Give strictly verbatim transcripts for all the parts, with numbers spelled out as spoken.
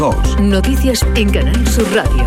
Noticias en Canal Sur Radio.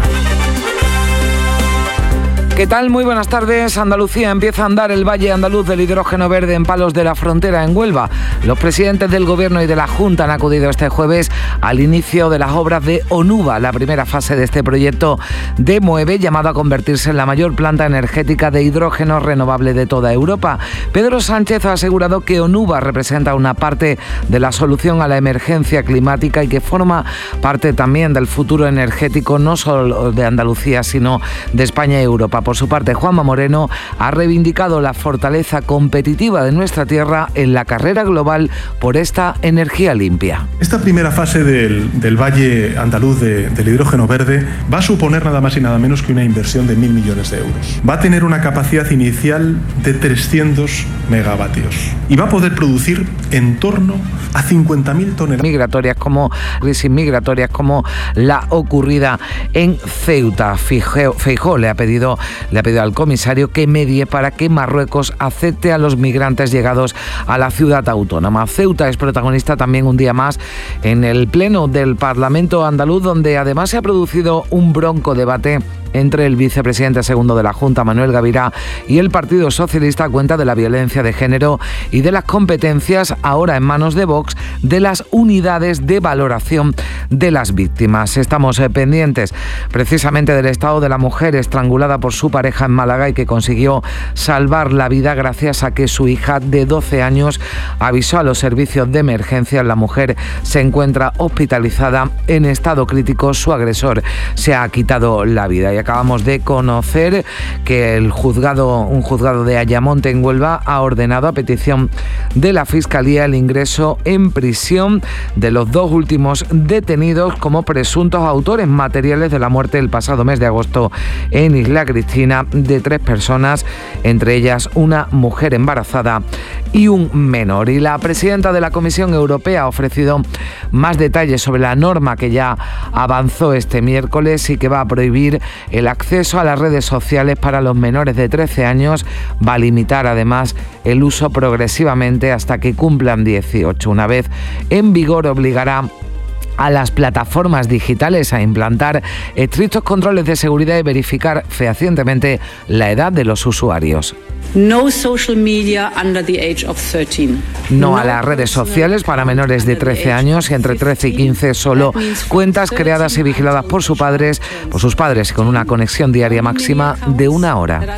¿Qué tal? Muy buenas tardes. Andalucía empieza a andar el Valle Andaluz del hidrógeno verde en Palos de la Frontera, en Huelva. Los presidentes del Gobierno y de la Junta han acudido este jueves al inicio de las obras de Onuba, la primera fase de este proyecto de Moeve, llamado a convertirse en la mayor planta energética de hidrógeno renovable de toda Europa. Pedro Sánchez ha asegurado que Onuba representa una parte de la solución a la emergencia climática y que forma parte también del futuro energético no solo de Andalucía, sino de España y Europa. Por su parte, Juanma Moreno ha reivindicado la fortaleza competitiva de nuestra tierra en la carrera global por esta energía limpia. Esta primera fase del, del Valle Andaluz de, del hidrógeno verde va a suponer nada más y nada menos que una inversión de mil millones de euros. Va a tener una capacidad inicial de trescientos megavatios y va a poder producir en torno a cincuenta mil toneladas migratorias como crisis migratorias como la ocurrida en Ceuta. Feijóo le ha pedido le ha pedido al comisario que medie para que Marruecos acepte a los migrantes llegados a la ciudad autónoma. Ceuta es protagonista también un día más en el pleno del Parlamento andaluz, donde además se ha producido un bronco debate entre el vicepresidente segundo de la Junta, Manuel Gavirá, y el Partido Socialista a cuenta de la violencia de género y de las competencias, ahora en manos de Vox, de las unidades de valoración de las víctimas. Estamos eh, pendientes precisamente del estado de la mujer estrangulada por su pareja en Málaga y que consiguió salvar la vida gracias a que su hija de doce años avisó a los servicios de emergencia. La mujer se encuentra hospitalizada en estado crítico. Su agresor se ha quitado la vida. Y acabamos de conocer que el juzgado, un juzgado de Ayamonte en Huelva ha ordenado a petición de la Fiscalía el ingreso en prisión de los dos últimos detenidos como presuntos autores materiales de la muerte el pasado mes de agosto en Isla Cristina de tres personas, entre ellas una mujer embarazada y un menor. Y la presidenta de la Comisión Europea ha ofrecido más detalles sobre la norma que ya avanzó este miércoles y que va a prohibir el acceso a las redes sociales para los menores de trece años. Va a limitar además el uso progresivamente hasta que cumplan dieciocho. Una vez en vigor, obligará a las plataformas digitales a implantar estrictos controles de seguridad y verificar fehacientemente la edad de los usuarios. No social media under the age of thirteen. No a las redes sociales para menores de trece años y entre trece y quince, solo cuentas creadas y vigiladas por sus padres, por sus padres con una conexión diaria máxima de una hora.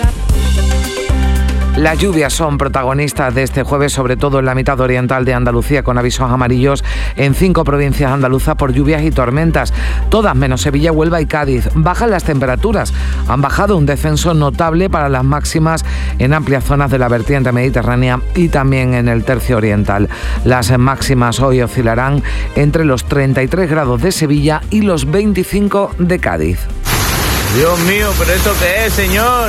Las lluvias son protagonistas de este jueves, sobre todo en la mitad oriental de Andalucía, con avisos amarillos en cinco provincias andaluzas por lluvias y tormentas, todas menos Sevilla, Huelva y Cádiz. Bajan las temperaturas, han bajado un descenso notable para las máximas en amplias zonas de la vertiente mediterránea y también en el tercio oriental. Las máximas hoy oscilarán entre los treinta y tres grados de Sevilla y los veinticinco de Cádiz. Dios mío, ¿pero esto qué es, señor?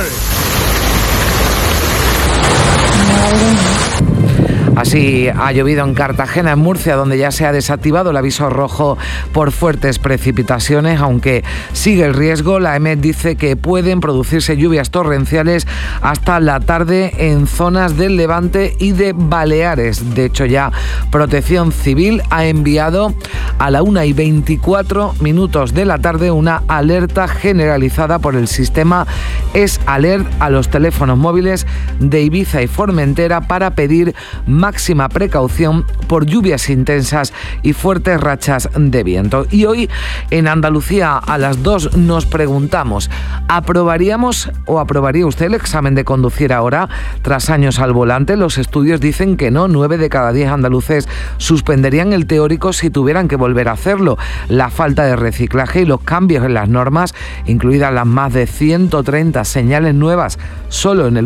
Así ha llovido en Cartagena, en Murcia, donde ya se ha desactivado el aviso rojo por fuertes precipitaciones, aunque sigue el riesgo. La E M E T dice que pueden producirse lluvias torrenciales hasta la tarde en zonas del Levante y de Baleares. De hecho, ya Protección Civil ha enviado a la una y veinticuatro minutos de la tarde una alerta generalizada por el sistema Es Alert a los teléfonos móviles de Ibiza y Formentera para pedir más máxima precaución por lluvias intensas y fuertes rachas de viento. Y hoy en Andalucía a las dos nos preguntamos, ¿aprobaríamos o aprobaría usted el examen de conducir ahora tras años al volante? Los estudios dicen que no, nueve de cada diez andaluces suspenderían el teórico si tuvieran que volver a hacerlo. La falta de reciclaje y los cambios en las normas, incluidas las más de ciento treinta señales nuevas solo en el